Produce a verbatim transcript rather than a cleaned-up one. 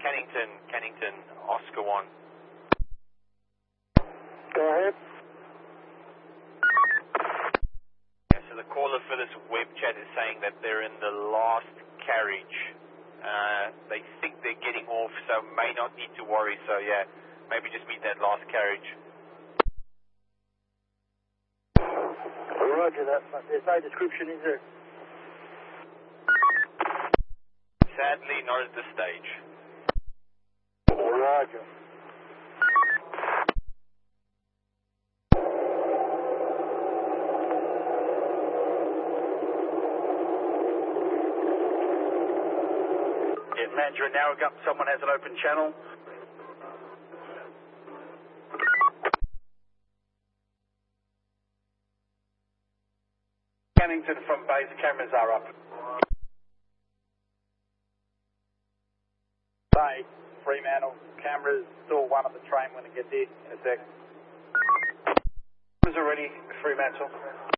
Cannington, Cannington, Oscar one. Go ahead. Yeah, so the caller for this web chat is saying that they're in the last carriage. Uh, they think they're getting off, so may not need to worry. So yeah, maybe just meet that last carriage. Roger that. There's no description, is there? Sadly, not at this stage. Roger. Yeah, Mandurah and Narragamup, someone has an open channel. Cannington from base, cameras are up. Bay, Fremantle, cameras, saw one on the train when it gets in in a sec. Cameras are ready, Fremantle.